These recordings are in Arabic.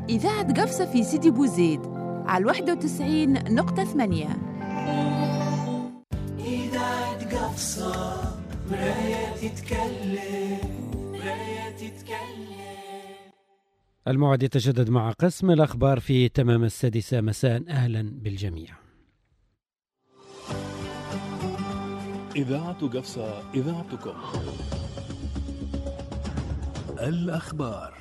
إذاعة قفصة في سيدي بوزيد على 91.8. إذاعة قفصة مراية تتكلم. الموعد يتجدد مع قسم الأخبار في تمام 6 مساء. أهلا بالجميع. إذاعة قفصة، إذاعتكم. الأخبار.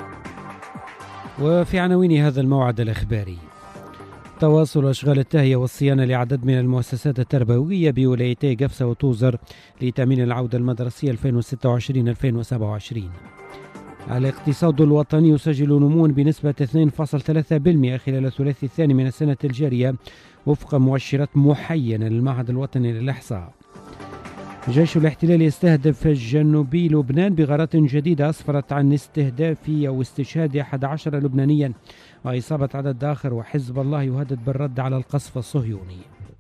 وفي عناوين هذا الموعد الإخباري: تواصل أشغال التهيئة والصيانة لعدد من المؤسسات التربوية بولايتي قفصة وتوزر لتأمين العودة المدرسية 2026-2027. الاقتصاد الوطني يسجل نمو بنسبة 2.3% خلال الثلاث الثاني من السنة الجارية وفق مؤشرات محينة للمعهد الوطني للإحصاء. جيش الاحتلال يستهدف جنوبي لبنان بغارات جديدة أسفرت عن استهداف أو استشهاد 11 لبنانيا وإصابة عدد آخر، وحزب الله يهدد بالرد على القصف الصهيوني.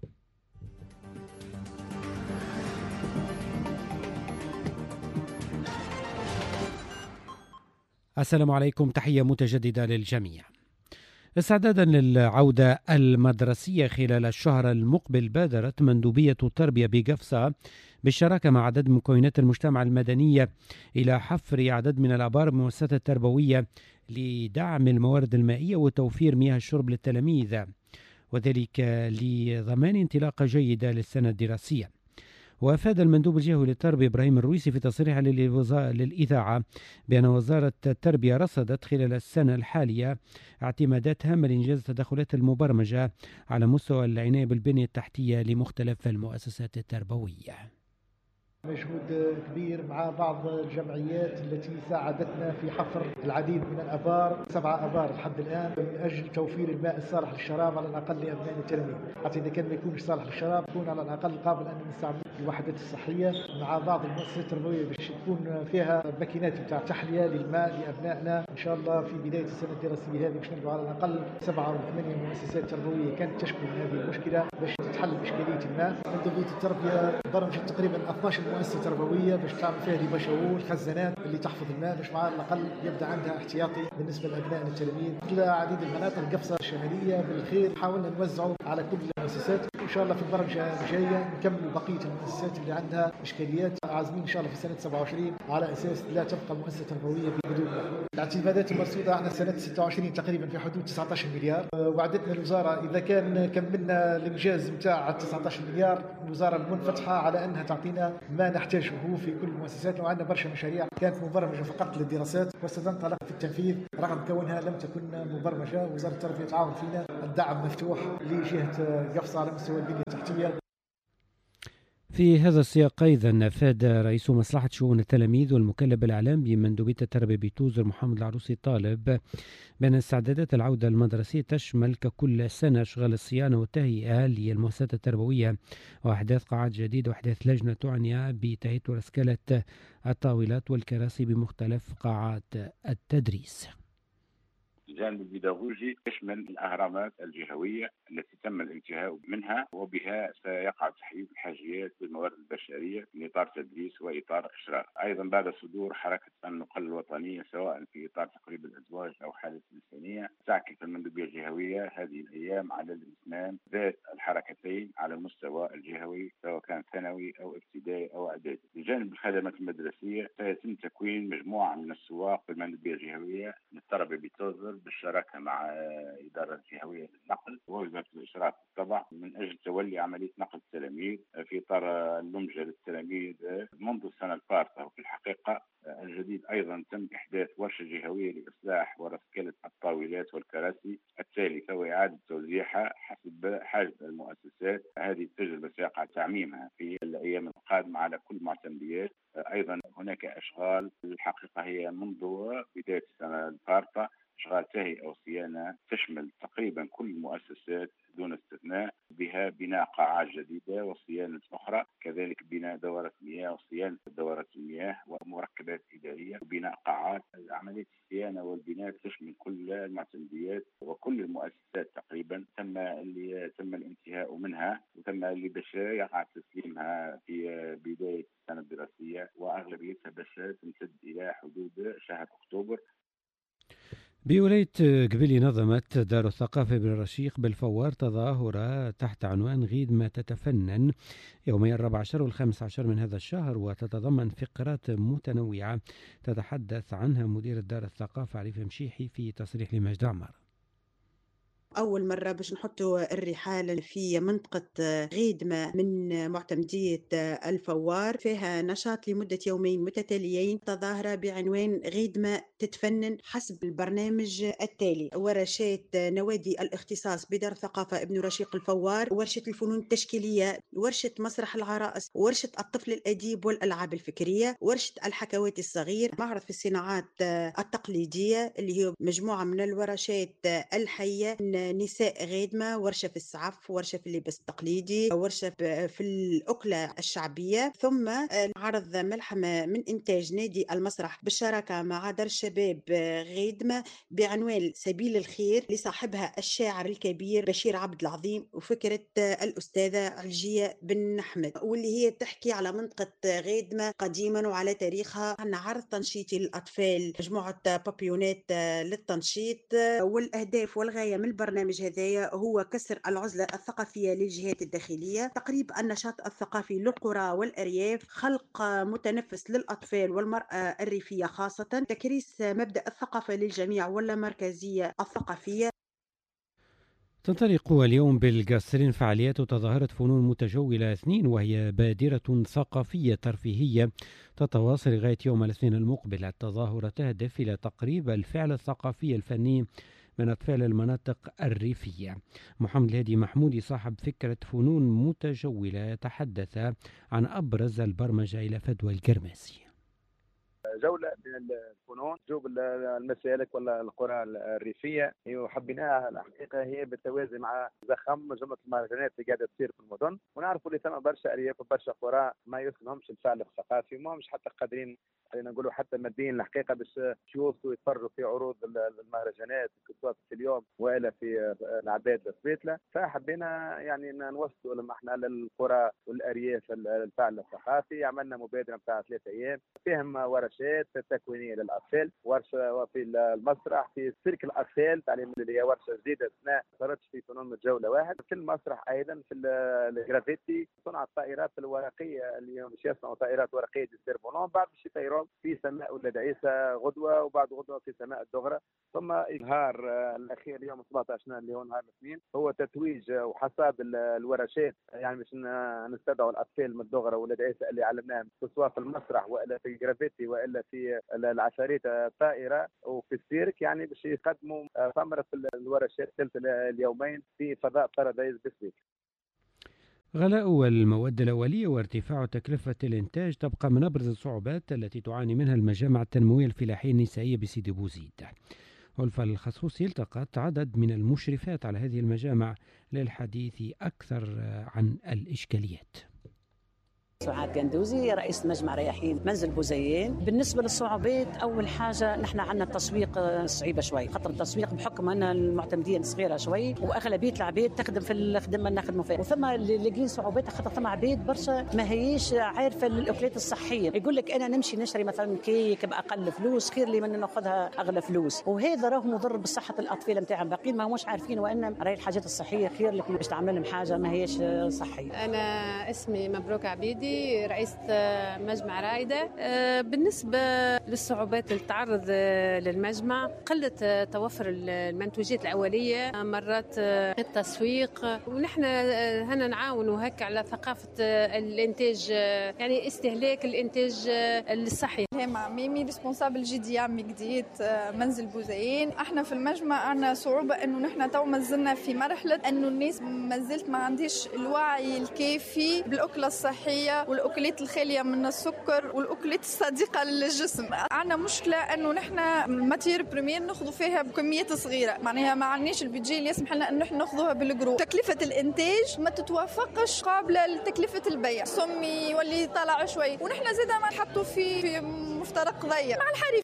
السلام عليكم، تحية متجددة للجميع. استعدادا للعودة المدرسية خلال الشهر المقبل، بادرت مندوبية التربية بقفصة بالشراكة مع عدد من مكونات المجتمع المدنية إلى حفر عدد من الآبار بالمؤسسات التربوية لدعم الموارد المائية وتوفير مياه الشرب للتلاميذ، وذلك لضمان انطلاقة جيدة للسنة الدراسية. وأفاد المندوب الجهوي للتربية إبراهيم الرويسي في تصريح للإذاعة بأن وزارة التربية رصدت خلال السنة الحالية اعتمادات هامة لإنجاز التدخلات المبرمجة على مستوى العناية بالبنية التحتية لمختلف المؤسسات التربوية. مجهود كبير مع بعض الجمعيات التي ساعدتنا في حفر العديد من الآبار، 7 آبار لحد الآن، من أجل توفير الماء الصالح للشراب على الأقل لأبناء التلاميذ، حتى إذا كان ما يكونش صالح للشراب يكون على الأقل قابل أن نستعمل الوحدات الصحية مع بعض المؤسسات التربوية باش تكون فيها ماكينات بتاع تحلية للماء لأبنائنا. إن شاء الله في بداية السنة الدراسية هذه باش نلقوا على الأقل 7 أو 8 مؤسسات تربوية كانت تشكو من هذه المشكلة باش تتحل إشكالية الماء. مندوبية التربية برمجت تقريبا 12 مؤسسة تربوية باش تعمل فيها لي بشاور خزانات اللي تحفظ الماء باش على الأقل يبدأ عندها احتياطي بالنسبة لأبنائنا التلاميذ. مثل عديد المناطق قفصة الشمالية بالخير حاولنا نوزعوا على كل المؤسسات. إن شاء الله في البرمجة الجاية نكمل بقية المؤسسات اللي عندها إشكاليات، عازمين إن شاء الله في سنة 27 على أساس لا تبقى مؤسسة تربوية بدون ماء. الاعتمادات المرصودة عندنا سنة 26 تقريبا في حدود 19 مليار. وعدتنا الوزارة إذا كان كملنا الإنجاز متاع 19 مليار الوزارة المنفتحة على أنها تعطينا ما نحتاجه في كل المؤسسات. وعندنا برشا مشاريع كانت مبرمجة فقط للدراسات وستنطلق في التنفيذ رغم كونها لم تكن مبرمجة. وزارة التربية تعاون فينا، الدعم مفتوح لجهة قفصة على مستوى البنية التحتية. في هذا السياق أيضا أفاد رئيس مصلحة شؤون التلاميذ والمكلف بالإعلام بمندوبية التربية بتوزر محمد العروسي طالب بأن استعدادات العودة المدرسية تشمل ككل سنة أشغال الصيانة والتهيئة للمؤسسات التربوية وأحداث قاعات جديدة وأحداث لجنة تعني بتهيئة وأسكلة الطاولات والكراسي بمختلف قاعات التدريس. الجانب البيداغوجي يشمل الأهرامات الجهوية التي تم الانتهاء منها، وبها سيقع تحديد الحاجيات بالموارد البشرية في إطار تدريس وإطار إشراف. أيضا بعد صدور حركة النقل الوطنية سواء في إطار تقريب الأزواج أو حالة الإنسانية، تعكف المندوبية الجهوية هذه الأيام على الإتمام ذات الحركتين على المستوى الجهوي سواء كان ثانوي أو ابتدائي أو إعدادي. بجانب الخدمات المدرسية سيتم تكوين مجموعة من السواق بالمندوبية الجهوية للتربية بتوزر بالشراكة مع إدارة الجهوية للنقل ووزارة الإشراف بالطبع من أجل تولي عملية نقل التلاميذ في إطار اللمجة للتلاميذ منذ السنة الفارطة. وفي الحقيقة الجديد أيضا تم إحداث ورشة جهوية لإصلاح ورسكلة الطاولات والكراسي الثالثة وإعادة توزيعها حسب حاجة المؤسسات. هذه التجربة سيقع تعميمها في الأيام القادمة على كل المعتمديات. أيضا هناك أشغال الحقيقة هي منذ بداية السنة الفارطة أشغال تهيئة وصيانة تشمل تقريبا كل المؤسسات دون استثناء، بها بناء قاعات جديدة وصيانة أخرى، كذلك بناء دورات مياه وصيانة دورات المياه ومركبات إدارية وبناء قاعات. عملية الصيانة والبناء تشمل كل المعتمديات وكل المؤسسات تقريبا تم الانتهاء منها وتم اللي باش يقع تسليمها في بداية السنة الدراسية، وأغلبيتها باش تمتد إلى حدود شهر أكتوبر. بولاية قبلي نظمت دار الثقافة بالرشيق بالفوار تظاهرة تحت عنوان غيد ما تتفنن يومي 14 و15 من هذا الشهر، وتتضمن فقرات متنوعة تتحدث عنها مدير دار الثقافة عريف مشيحي في تصريح لمجد عمر. أول مرة باش نحطوا الرحال في منطقة غيدمة من معتمدية الفوار، فيها نشاط لمدة يومين متتاليين، تظاهرة بعنوان غيدمة تتفنن حسب البرنامج التالي: ورشات نوادي الاختصاص بدار الثقافة ابن رشيق الفوار، ورشة الفنون التشكيلية، ورشة مسرح العرائس، ورشة الطفل الأديب والألعاب الفكرية، ورشة الحكوات الصغير، معرض في الصناعات التقليدية اللي هي مجموعة من الورشات الحية، نساء غيدمة، ورشة في السعف، ورشة في اللباس التقليدي، ورشة في الأكلة الشعبية، ثم عرض ملحمة من إنتاج نادي المسرح بالشراكة مع دار الشباب غيدمة بعنوان سبيل الخير، لصاحبها الشاعر الكبير بشير عبد العظيم، وفكرة الأستاذة علجية بن أحمد، واللي هي تحكي على منطقة غيدمة قديما وعلى تاريخها. عندنا عرض تنشيطي للأطفال، مجموعة بابيونات للتنشيط، والأهداف والغاية من البرنامج هذايا هو كسر العزلة الثقافية للجهات الداخلية، تقريب النشاط الثقافي للقرى والأرياف، خلق متنفس للأطفال والمرأة الريفية خاصة، تكريس مبدأ الثقافة للجميع واللامركزية الثقافية. تنطلق اليوم بالقصرين فعاليات تظاهرة فنون متجولة 2، وهي بادرة ثقافية ترفيهية تتواصل لغاية يوم الاثنين المقبل. التظاهرة تهدف إلى تقريب الفعل الثقافي الفني من أطفال المناطق الريفية. محمد الهادي محمودي صاحب فكرة فنون متجولة يتحدث عن أبرز البرمجة إلى فدوى القرماسي. جولة من الفنون جوب المسالك ولا القرى الريفية، وحبيناها الحقيقة هي بالتوازي مع زخم جملة المهرجانات اللي قاعدة تصير في المدن، ونعرفوا اللي ثم برشا أرياف وبرشا قرى ما يوصلهمش الفعل الثقافي، وما همش حتى قادرين خلينا نقولوا حتى ماديين الحقيقة باش يوصلوا يتفرجوا في عروض المهرجانات في اليوم وإلا في العباد السبيتلة. فحبينا يعني نوصلوا لما احنا للقرى والأرياف الفعل الثقافي. عملنا مبادرة بتاع 3 أيام فيهم ورشات تكوينية للأطفال، ورشة في المسرح في سيرك الأطفال تعليم اللي هي ورشة جديدة ما صارتش في فنون متجولة واحد، في المسرح أيضا في الجرافيتي، صنع الطائرات الورقية اللي هم يصنعوا طائرات ورقية دي سيرفولون، بعد باش يطيرون في سماء ولاد عيسى غدوة، وبعد غدوة في سماء الدغرة. ثم إظهار الأخير اليوم 17 اللي هو نهار الاثنين هو تتويج وحصاد الورشات، يعني باش نستدعوا الأطفال من الدغرة ولاد عيسى اللي علمناهم سواء في المسرح وإلا في الجرافيتي وإلا في العفاريت الطائرة وفي السيرك، يعني باش يقدموا ثمرة في الورشات اليومين في فضاء بارادايس بسويت. غلاء المواد الأولية وارتفاع تكلفة الإنتاج تبقى من أبرز الصعوبات التي تعاني منها المجامع التنموية الفلاحية النسائية بسيدي بوزيد. والفا الخصوصي التقت عدد من المشرفات على هذه المجامع للحديث أكثر عن الإشكاليات. سعاد قندوزي رئيس مجمع رياحين منزل بوزيين. بالنسبه للصعوبات، اول حاجه نحن عندنا التسويق صعيبه شوي، خاطر التسويق بحكم ان المعتمدين صغيره شوي واغلبيه العباد تخدم في الخدمه اللي نخدموا فيها، وثم اللي لاقين صعوبات خاطر ثم عباد برشا ما هيش عارفه الاكلات الصحيه، يقول لك انا نمشي نشتري مثلا كيك باقل فلوس خير لي من ناخذها اغلى فلوس، وهذا راه مضر بصحه الاطفال نتاعهم، باقيين ما هماش عارفين وان راهي الحاجات الصحيه خير لك باش تعمل لهم حاجه ما هيش صحيه. انا اسمي مبروك عبيدي، رئيسة مجمع رايدة. بالنسبة للصعوبات اللي تعرض للمجمع، قلة توفر المنتوجات الأولية، مرات التسويق، ونحن هنا نعاونوا هكا على ثقافة الإنتاج، يعني استهلاك الإنتاج الصحي. هي مع ميمي ريسبونسابل جي دي عمي جديد منزل بوزيين. احنا في المجمع عنا صعوبة انه نحن تو مازلنا في مرحلة انه الناس مازلت ما عنديش الوعي الكافي بالأكلة الصحية والأكلات الخالية من السكر والأكلات الصديقة للجسم. عنا مشكلة انه نحن الماتير بريمير ناخذوا فيها بكميات صغيرة، معناها ما عندناش البيجي اللي يسمح لنا انه نحن ناخذوها بالجرو. تكلفة الانتاج ما تتوافقش قابلة لتكلفة البيع، سمي واللي طالع شوي، ونحن زيدا ما نحطوا في مفترق ضيق مع الحريف.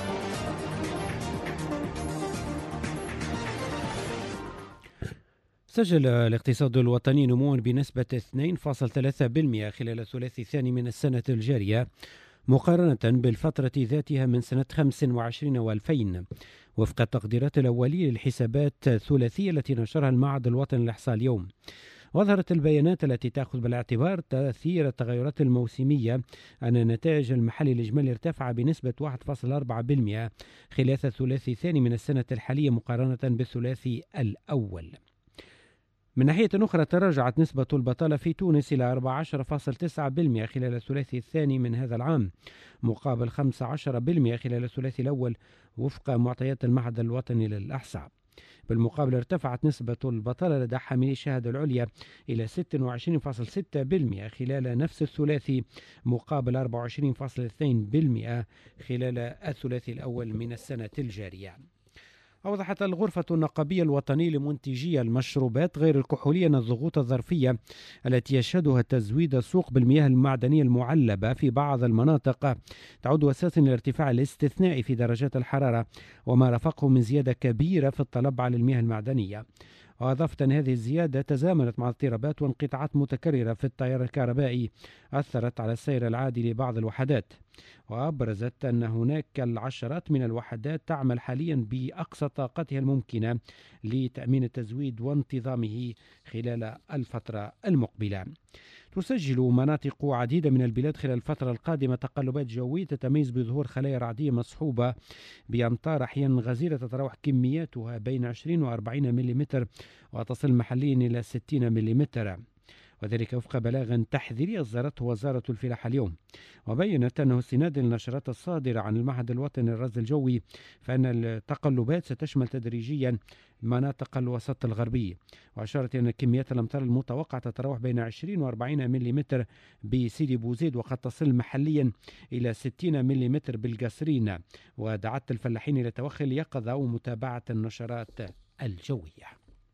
سجل الاقتصاد الوطني نموا بنسبة 2.3% خلال الثلاثي الثاني من السنة الجارية مقارنة بالفترة ذاتها من سنة 25 و2000، وفق التقديرات الأولية للحسابات الثلاثية التي نشرها المعهد الوطني للإحصاء اليوم. وظهرت البيانات التي تأخذ بالاعتبار تأثير التغيرات الموسمية أن النتائج المحلي الإجمالي ارتفع بنسبة 1.4% خلال الثلاثي الثاني من السنة الحالية مقارنة بالثلاثي الأول. من ناحية أخرى تراجعت نسبة البطالة في تونس إلى 14.9% خلال الثلاثي الثاني من هذا العام مقابل 15% خلال الثلاثي الأول وفق معطيات المعهد الوطني للإحصاء. بالمقابل ارتفعت نسبة البطالة لدى حاملي الشهادة العليا إلى 26.6% خلال نفس الثلاثي مقابل 24.2% خلال الثلاثي الأول من السنة الجارية. أوضحت الغرفة النقابية الوطنية لمنتجي المشروبات غير الكحولية أن الضغوط الظرفية التي يشهدها تزويد السوق بالمياه المعدنية المعلبة في بعض المناطق تعود أساسا للارتفاع الاستثنائي في درجات الحرارة وما رافقه من زيادة كبيرة في الطلب على المياه المعدنية. وأضافت أن هذه الزيادة تزامنت مع اضطرابات وانقطاعات متكررة في التيار الكهربائي أثرت على السير العادي لبعض الوحدات. وأبرزت أن هناك العشرات من الوحدات تعمل حاليا بأقصى طاقتها الممكنة لتأمين التزويد وانتظامه خلال الفترة المقبلة. تسجل مناطق عديدة من البلاد خلال الفترة القادمة تقلبات جوية تتميز بظهور خلايا رعدية مصحوبة بأمطار أحيانا غزيرة تتراوح كمياتها بين 20 و 40 ملم وتصل محليا إلى 60 ملم، وذلك وفق بلاغ تحذيري أصدرته وزارة الفلاحة اليوم. وبينت أنه استنادا للنشرات الصادرة عن المعهد الوطني للرصد الجوي فإن التقلبات ستشمل تدريجيا مناطق الوسط الغربي. وأشارت أن كميات الأمطار المتوقعة تتراوح بين 20 و 40 ملم بسيدي بوزيد وقد تصل محليا إلى 60 ملم بالقصرين. ودعت الفلاحين إلى توخي اليقظة ومتابعة النشرات الجوية.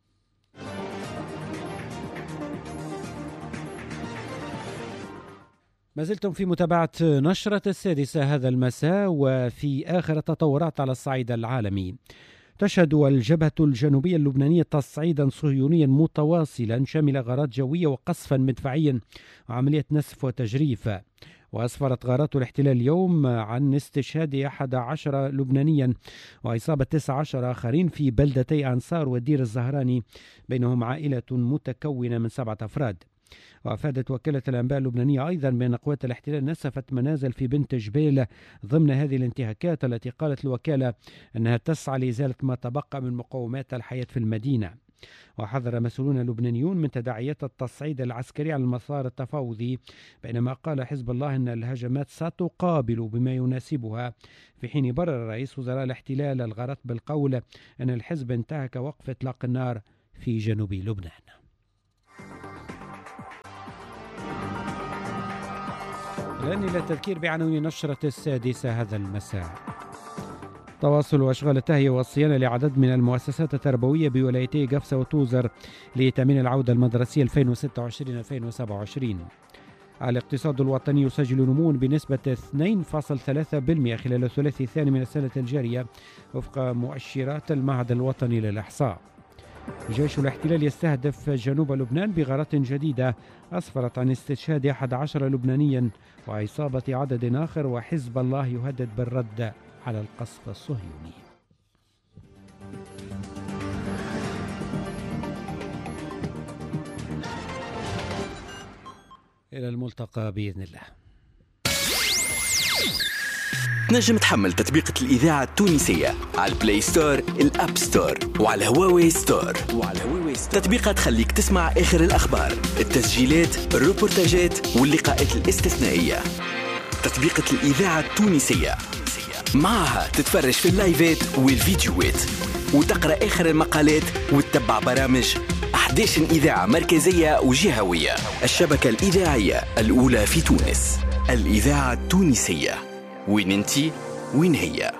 ما زلتم في متابعة نشرة السادسة هذا المساء. وفي آخر التطورات على الصعيد العالمي تشهد الجبهة الجنوبية اللبنانية تصعيدا صهيونيا متواصلا شامل غارات جوية وقصفا مدفعيا وعملية نسف وتجريف. وأسفرت غارات الاحتلال اليوم عن استشهاد 11 لبنانيا وإصابة 19 آخرين في بلدتي أنصار والدير الزهراني بينهم عائلة متكونة من 7 أفراد. وأفادت وكالة الأنباء اللبنانية أيضا بأن قوات الاحتلال نسفت منازل في بنت جبيل ضمن هذه الانتهاكات التي قالت الوكالة أنها تسعى لإزالة ما تبقى من مقومات الحياة في المدينة. وحذر مسؤولون لبنانيون من تداعيات التصعيد العسكري على المسار التفاوضي بينما قال حزب الله أن الهجمات ستقابل بما يناسبها، في حين برر رئيس وزراء الاحتلال الغارات بالقول أن الحزب انتهك وقف إطلاق النار في جنوب لبنان. الآن إلى التذكير بعناوين نشرة السادسة هذا المساء. تواصل أشغال التهيئة والصيانة لعدد من المؤسسات التربوية بولايتي قفصة وتوزر لتأمين العودة المدرسية 2026-2027. الاقتصاد الوطني يسجل نمو بنسبة 2.3% خلال الثلاثي الثاني من السنة الجارية وفق مؤشرات المعهد الوطني للإحصاء. جيش الاحتلال يستهدف جنوب لبنان بغارات جديدة أسفرت عن استشهاد 11 لبنانيا وإصابة عدد آخر، وحزب الله يهدد بالرد على القصف الصهيوني. إلى الملتقى بإذن الله. تنجم تحمل تطبيقة الإذاعة التونسية على البلاي ستور، الأب ستور وعلى هواوي ستور. تطبيقة تخليك تسمع آخر الأخبار، التسجيلات، الروبورتاجات واللقاءات الاستثنائية. تطبيقة الإذاعة التونسية معها تتفرج في اللايفات والفيديوهات وتقرأ آخر المقالات وتتبع برامج 11 إذاعة مركزية وجهوية. الشبكة الإذاعية الأولى في تونس، الإذاعة التونسية. وين انتي وين هي؟